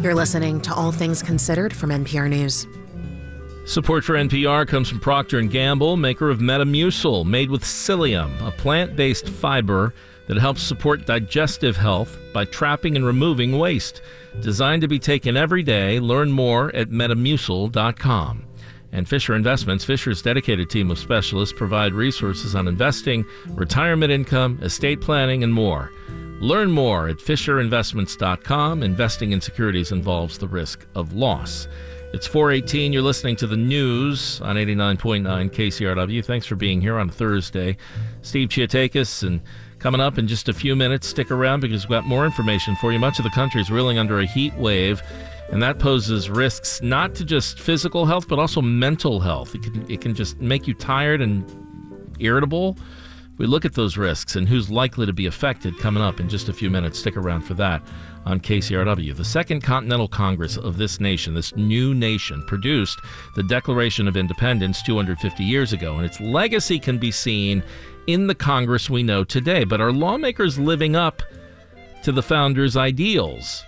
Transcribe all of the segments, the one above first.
You're listening to All Things Considered from NPR News. Support for NPR comes from Procter & Gamble, maker of Metamucil, made with psyllium, a plant-based fiber that helps support digestive health by trapping and removing waste. Designed to be taken every day. Learn more at metamucil.com. And Fisher Investments, Fisher's dedicated team of specialists provide resources on investing, retirement income, estate planning, and more. Learn more at fisherinvestments.com. Investing in securities involves the risk of loss. It's 4:18. You're listening to the news on 89.9 KCRW. Thanks for being here on Thursday. Steve Chiatakis, and coming up in just a few minutes, stick around because we've got more information for you. Much of the country is reeling under a heat wave, and that poses risks not to just physical health, but also mental health. It can just make you tired and irritable. We look at those risks and who's likely to be affected coming up in just a few minutes. Stick around for that on KCRW. The Second Continental Congress of this nation, this new nation, produced the Declaration of Independence 250 years ago, and its legacy can be seen in the Congress we know today. But are lawmakers living up to the founders' ideals?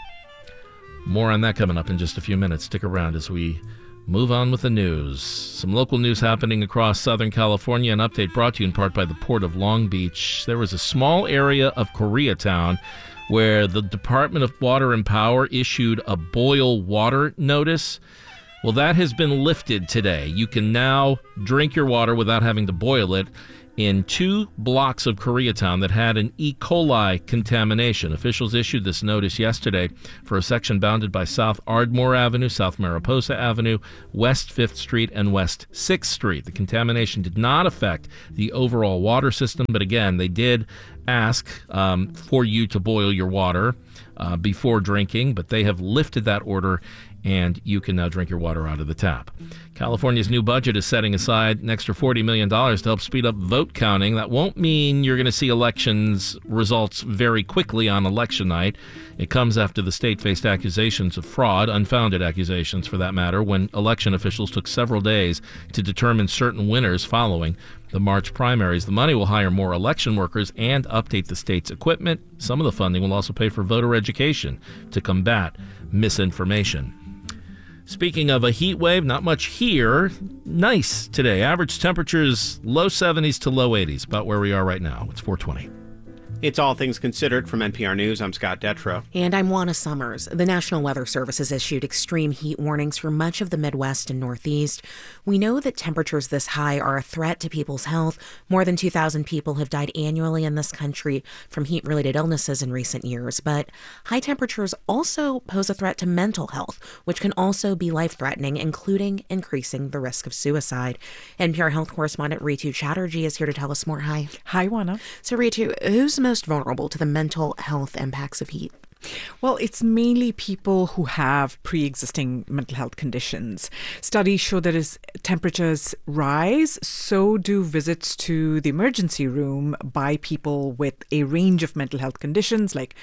More on that coming up in just a few minutes. Stick around as we move on with the news. Some local news happening across Southern California. An update brought to you in part by the Port of Long Beach. There was a small area of Koreatown where the Department of Water and Power issued a boil water notice. Well, that has been lifted today. You can now drink your water without having to boil it in 2 blocks of Koreatown that had an E. coli contamination. Officials issued this notice yesterday for a section bounded by South Ardmore Avenue, South Mariposa Avenue, West 5th Street, and West 6th Street. The contamination did not affect the overall water system, but again, they did ask for you to boil your water before drinking, but they have lifted that order, and you can now drink your water out of the tap. California's new budget is setting aside an extra $40 million to help speed up vote counting. That won't mean you're going to see elections results very quickly on election night. It comes after the state faced accusations of fraud, unfounded accusations for that matter, when election officials took several days to determine certain winners following the March primaries. The money will hire more election workers and update the state's equipment. Some of the funding will also pay for voter education to combat misinformation. Speaking of a heat wave, not much here. Nice today. Average temperatures low 70s to low 80s, about where we are right now. It's 4:20. It's All Things Considered from NPR News. I'm Scott Detrow. And I'm Juana Summers. The National Weather Service has issued extreme heat warnings for much of the Midwest and Northeast. We know that temperatures this high are a threat to people's health. More than 2,000 people have died annually in this country from heat-related illnesses in recent years. But high temperatures also pose a threat to mental health, which can also be life-threatening, including increasing the risk of suicide. NPR health correspondent Ritu Chatterjee is here to tell us more. Hi. Hi, Juana. So, Ritu, who's most vulnerable to the mental health impacts of heat? Well, it's mainly people who have pre-existing mental health conditions. Studies show that as temperatures rise, so do visits to the emergency room by people with a range of mental health conditions like,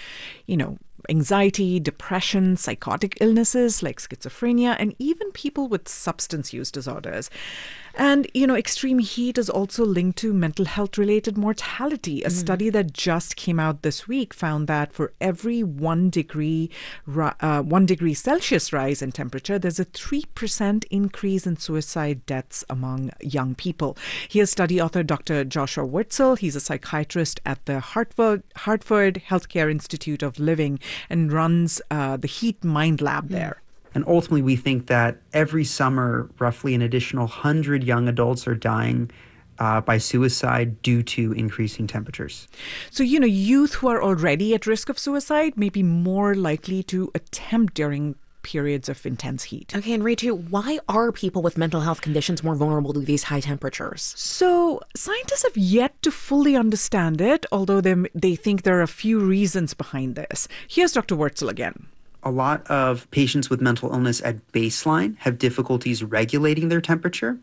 anxiety, depression, psychotic illnesses like schizophrenia, and even people with substance use disorders. And, extreme heat is also linked to mental health-related mortality. A study that just came out this week found that for every 1 degree Celsius rise in temperature, there's a 3% increase in suicide deaths among young people. Here's study author Dr. Joshua Wurtzel. He's a psychiatrist at the Hartford Healthcare Institute of Living and runs the Heat Mind Lab there. And ultimately, we think that every summer, roughly an additional 100 young adults are dying by suicide due to increasing temperatures. So, youth who are already at risk of suicide may be more likely to attempt during periods of intense heat. Okay, and Ritu, why are people with mental health conditions more vulnerable to these high temperatures? So, scientists have yet to fully understand it, although they think there are a few reasons behind this. Here's Dr. Wurtzel again. A lot of patients with mental illness at baseline have difficulties regulating their temperature.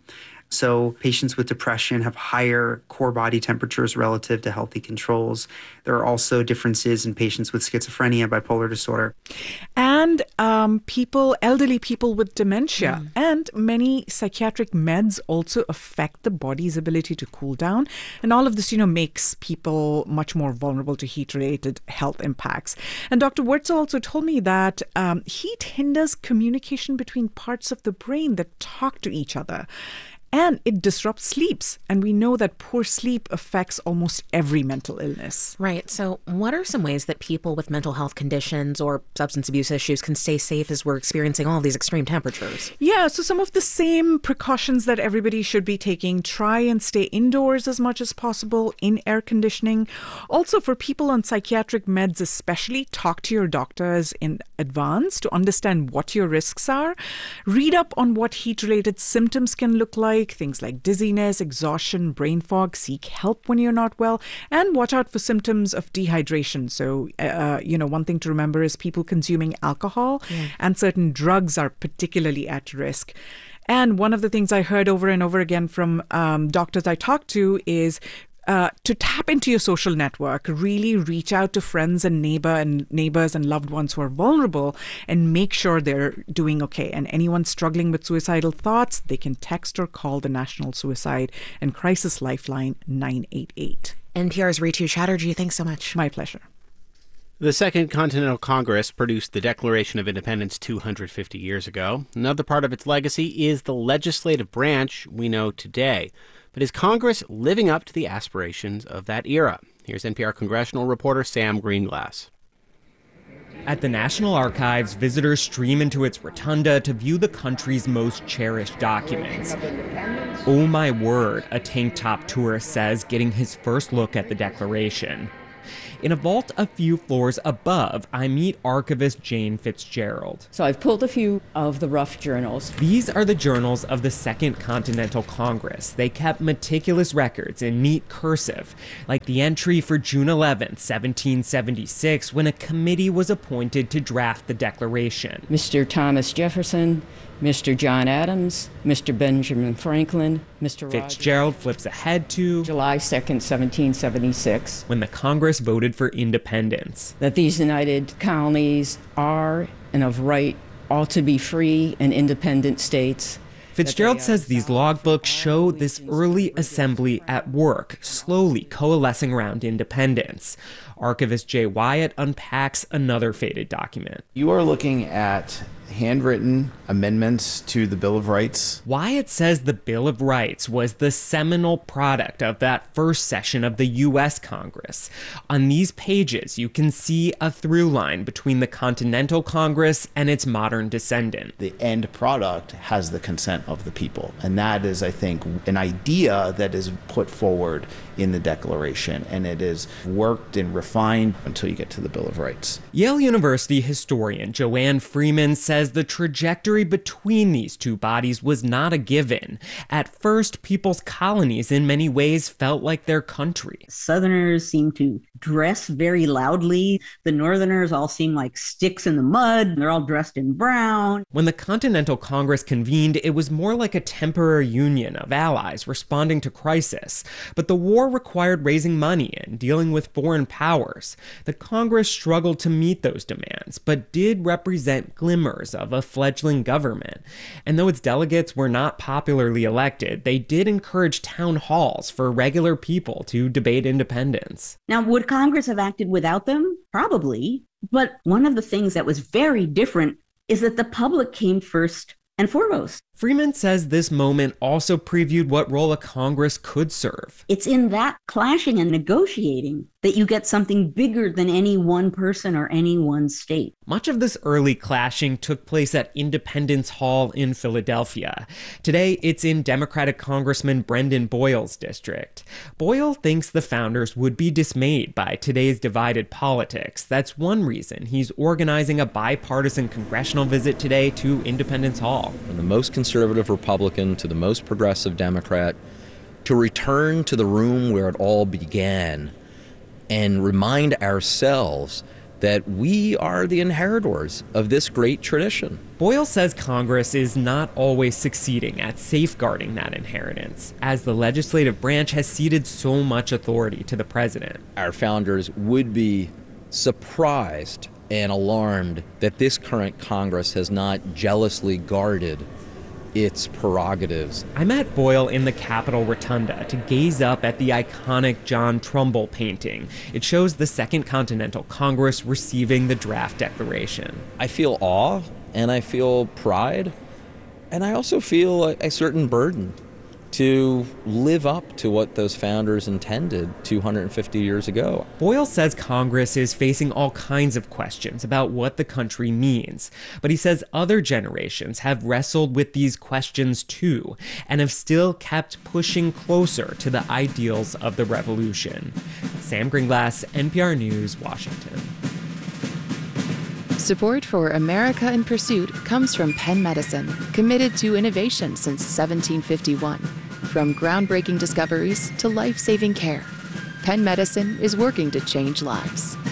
So patients with depression have higher core body temperatures relative to healthy controls. There are also differences in patients with schizophrenia, bipolar disorder. And elderly people with dementia. And many psychiatric meds also affect the body's ability to cool down. And all of this, makes people much more vulnerable to heat-related health impacts. And Dr. Wirtz also told me that heat hinders communication between parts of the brain that talk to each other. And it disrupts sleeps. And we know that poor sleep affects almost every mental illness. Right. So what are some ways that people with mental health conditions or substance abuse issues can stay safe as we're experiencing all of these extreme temperatures? Yeah, so some of the same precautions that everybody should be taking. Try and stay indoors as much as possible in air conditioning. Also, for people on psychiatric meds especially, talk to your doctors in advance to understand what your risks are. Read up on what heat-related symptoms can look like. Things like dizziness, exhaustion, brain fog. Seek help when you're not well, and watch out for symptoms of dehydration. So, one thing to remember is people consuming alcohol and certain drugs are particularly at risk. And one of the things I heard over and over again from doctors I talked to is to tap into your social network, really reach out to friends and neighbors and loved ones who are vulnerable and make sure they're doing okay. And anyone struggling with suicidal thoughts, they can text or call the National Suicide and Crisis Lifeline 988. NPR's Ritu Chatterjee, thanks so much. My pleasure. The Second Continental Congress produced the Declaration of Independence 250 years ago. Another part of its legacy is the legislative branch we know today. But is Congress living up to the aspirations of that era? Here's NPR congressional reporter Sam Greenglass. At the National Archives, visitors stream into its rotunda to view the country's most cherished documents. Oh my word, a tank-top tourist says, getting his first look at the Declaration. In a vault a few floors above, I meet archivist Jane Fitzgerald. So I've pulled a few of the rough journals. These are the journals of the Second Continental Congress. They kept meticulous records in neat cursive, like the entry for June 11, 1776, when a committee was appointed to draft the Declaration. Mr. Thomas Jefferson, Mr. John Adams, Mr. Benjamin Franklin, Mr. Fitzgerald flips ahead to July 2nd, 1776. when the Congress voted for independence. That these united colonies are and of right ought to be free and independent states. Fitzgerald says these logbooks show this early assembly at work, slowly coalescing around independence. Archivist Jay Wyatt unpacks another faded document. You are looking at handwritten amendments to the Bill of Rights. Wyatt says the Bill of Rights was the seminal product of that first session of the U.S. Congress. On these pages, you can see a through line between the Continental Congress and its modern descendant. The end product has the consent of the people. And that is, I think, an idea that is put forward in the Declaration. And it is worked and refined until you get to the Bill of Rights. Yale University historian Joanne Freeman says the trajectory between these two bodies was not a given. At first, people's colonies in many ways felt like their country. Southerners seem to dress very loudly. The Northerners all seem like sticks in the mud. They're all dressed in brown. When the Continental Congress convened, it was more like a temporary union of allies responding to crisis. But the war required raising money and dealing with foreign powers. The Congress struggled to meet those demands, but did represent glimmers of a fledgling government. And though its delegates were not popularly elected, they did encourage town halls for regular people to debate independence. Now, would Congress have acted without them? Probably. But one of the things that was very different is that the public came first and foremost. Freeman says this moment also previewed what role a Congress could serve. It's in that clashing and negotiating that you get something bigger than any one person or any one state. Much of this early clashing took place at Independence Hall in Philadelphia. Today, it's in Democratic Congressman Brendan Boyle's district. Boyle thinks the founders would be dismayed by today's divided politics. That's one reason he's organizing a bipartisan congressional visit today to Independence Hall. From the most conservative Republican to the most progressive Democrat, to return to the room where it all began and remind ourselves that we are the inheritors of this great tradition. Boyle says Congress is not always succeeding at safeguarding that inheritance, as the legislative branch has ceded so much authority to the president. Our founders would be surprised and alarmed that this current Congress has not jealously guarded its prerogatives. I met Boyle in the Capitol Rotunda to gaze up at the iconic John Trumbull painting. It shows the Second Continental Congress receiving the draft declaration. I feel awe and I feel pride, and I also feel a certain burden to live up to what those founders intended 250 years ago. Boyle says Congress is facing all kinds of questions about what the country means, but he says other generations have wrestled with these questions too, and have still kept pushing closer to the ideals of the revolution. Sam Greenglass, NPR News, Washington. Support for America in Pursuit comes from Penn Medicine, committed to innovation since 1751. From groundbreaking discoveries to life-saving care, Penn Medicine is working to change lives.